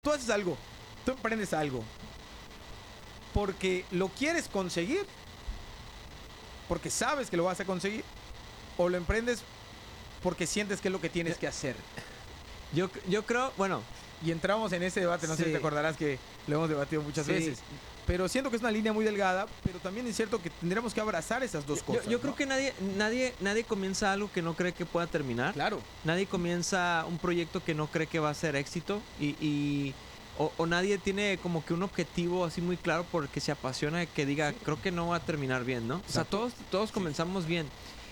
tú haces algo, tú emprendes algo, porque lo quieres conseguir, porque sabes que lo vas a conseguir, o lo emprendes porque sientes que es lo que tienes que hacer. Yo creo, bueno, Y entramos en ese debate, no sé Sí. si te acordarás que lo hemos debatido muchas Sí. veces. Pero siento que es una línea muy delgada, pero también es cierto que tendríamos que abrazar esas dos cosas. yo creo ¿no? que nadie comienza algo que no cree que pueda terminar. Claro. Nadie comienza un proyecto que no cree que va a ser éxito o nadie tiene como que un objetivo así muy claro porque se apasiona que diga, creo que no va a terminar bien, ¿no? Exacto. O sea, todos comenzamos bien.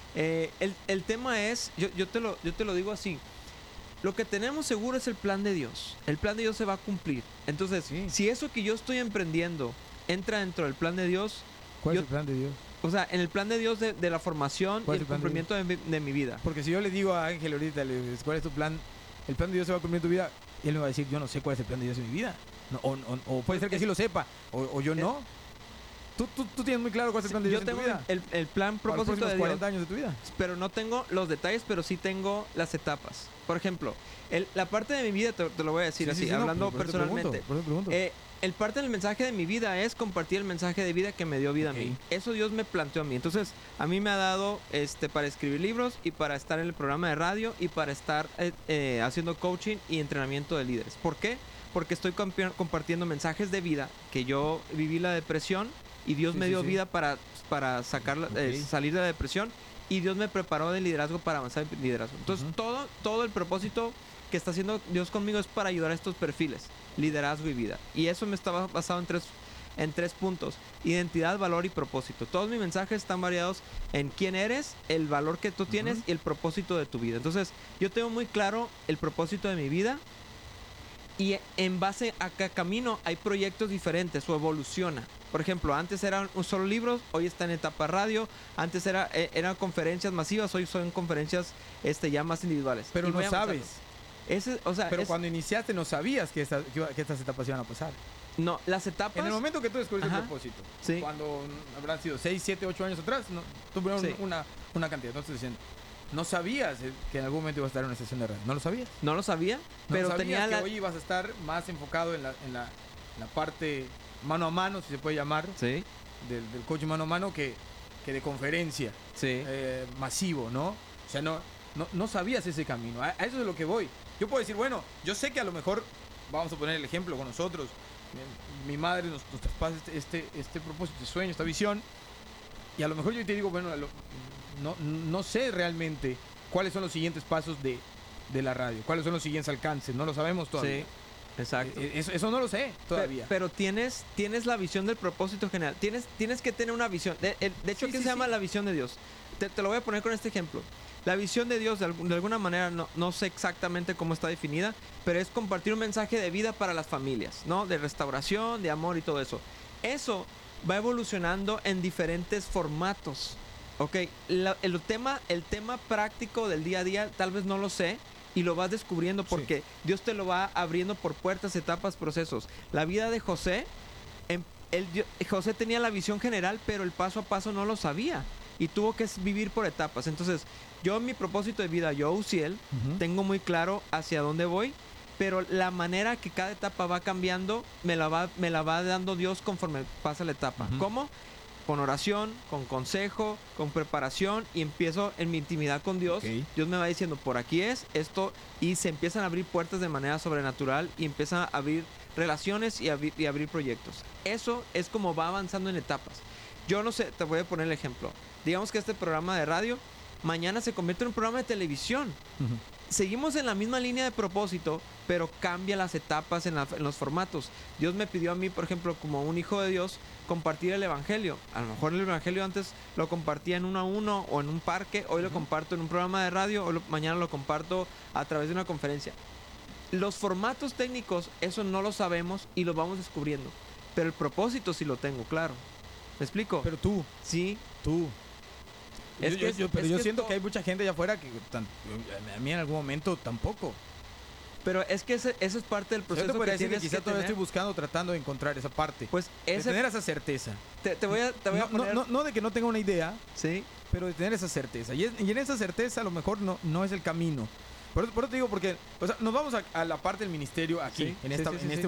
El tema es, yo te lo digo así, lo que tenemos seguro es el plan de Dios. El plan de Dios se va a cumplir. Entonces, Sí. si eso que yo estoy emprendiendo entra dentro del plan de Dios, ¿Cuál yo- es el plan de Dios? o sea, en el plan de Dios de la formación y ¿Cuál es el el plan de cumplimiento de mi vida. Porque si yo le digo a Ángel ahorita, le digo, ¿cuál es tu plan? El plan de Dios se va a cumplir en tu vida. Y él me va a decir, yo no sé cuál es el plan de Dios en mi vida. No, o puede ser que sí lo sepa, o yo no. ¿Tú tienes muy claro cuál es el plan de Dios Yo en tu tengo vida. el plan Para los propósito próximos de 40 Dios, años de tu vida. pero no tengo los detalles, pero sí tengo las etapas. Por ejemplo, la parte de mi vida, te lo voy a decir Sí, así, sí, sí, no, hablando por eso te personalmente. pregunto, por eso te pregunto. El parte del mensaje de mi vida es compartir el mensaje de vida que me dio vida Ok. a mí. Eso Dios me planteó a mí. Entonces, a mí me ha dado para escribir libros y para estar en el programa de radio y para estar haciendo coaching y entrenamiento de líderes. ¿Por qué? Porque estoy compartiendo mensajes de vida, que yo viví la depresión y Dios Sí, me sí, dio sí. vida para Ok. salir de la depresión y Dios me preparó de liderazgo para avanzar en liderazgo. Entonces, Ujú. todo el propósito que está haciendo Dios conmigo es para ayudar a estos perfiles, liderazgo y vida. Y eso me estaba basado en tres puntos: identidad, valor y propósito. Todos mis mensajes están variados en quién eres, el valor que tú tienes Ujú. y el propósito de tu vida. Entonces, yo tengo muy claro el propósito de mi vida y en base a cada camino hay proyectos diferentes o evoluciona. Por ejemplo, antes eran un solo libros, hoy está en etapa radio. Antes eran conferencias masivas, hoy son conferencias ya más individuales. Pero Y voy no avanzando. sabes. Pero Es- cuando iniciaste no sabías que estas etapas iban a pasar. no, las etapas. En el momento que tú descubriste el Ajá. propósito, Sí. cuando habrán sido 6, 7, 8 años atrás, no, tú primero Sí. una cantidad. No estoy diciendo. No sabías que en algún momento ibas a estar en una sesión de radio. No lo sabías. No lo sabía, No pero sabías tenía que la. hoy ibas a estar más enfocado en la parte mano a mano, si se puede llamar, Sí, del coaching mano a mano que de conferencia sí. masivo, ¿no? O sea, no sabías ese camino. A eso es lo que voy. Yo puedo decir, bueno, yo sé que a lo mejor, vamos a poner el ejemplo con nosotros, mi madre nos traspasa este propósito, este sueño, esta visión, y a lo mejor yo te digo, bueno, no sé realmente cuáles son los siguientes pasos de la radio, cuáles son los siguientes alcances, no lo sabemos todavía. Sí, exacto. Eso no lo sé todavía. Pero tienes la visión del propósito general. Tienes que tener una visión. De hecho, Sí, ¿qué sí, se llama sí. la visión de Dios? Te lo voy a poner con este ejemplo. La visión de Dios, de alguna manera, no sé exactamente cómo está definida, pero es compartir un mensaje de vida para las familias, ¿no? De restauración, de amor y todo eso. Eso va evolucionando en diferentes formatos. Ok, el tema práctico del día a día tal vez no lo sé y lo vas descubriendo porque Dios te lo va abriendo por puertas, etapas, procesos. La vida de José, José tenía la visión general, pero el paso a paso no lo sabía y tuvo que vivir por etapas. Entonces, yo en mi propósito de vida, yo, Uziel, tengo muy claro hacia dónde voy, pero la manera que cada etapa va cambiando me la va dando Dios conforme pasa la etapa. Ujú. ¿Cómo? Con oración, con consejo, con preparación y empiezo en mi intimidad con Dios. Ok. Dios me va diciendo, por aquí es esto y se empiezan a abrir puertas de manera sobrenatural y empiezan a abrir relaciones y abrir proyectos. Eso es como va avanzando en etapas. Yo no sé, te voy a poner el ejemplo. Digamos que este programa de radio mañana se convierte en un programa de televisión. Ujú. Seguimos en la misma línea de propósito, pero cambia las etapas en los formatos. Dios me pidió a mí, por ejemplo, como un hijo de Dios, compartir el evangelio. A lo mejor el evangelio antes lo compartía en 1 a 1 o en un parque, hoy lo comparto en un programa de radio, mañana lo comparto a través de una conferencia. Los formatos técnicos, eso no lo sabemos y lo vamos descubriendo. Pero el propósito sí lo tengo, claro. ¿Me explico? Pero tú, Sí. Pero yo siento esto- que hay mucha gente allá afuera que a mí en algún momento tampoco. Pero es que eso es parte del Yo proceso te podría decir que tienes quizá que todavía tener. estoy buscando, tratando de encontrar esa parte. Pues De ese tener esa certeza. te voy a poner. No de que no tenga una idea, Sí. pero de tener esa certeza. Y en esa certeza a lo mejor no es el camino. Por eso te digo, porque o sea, nos vamos a la parte del ministerio aquí, Sí, en, sí, esta, sí, sí, en este sí.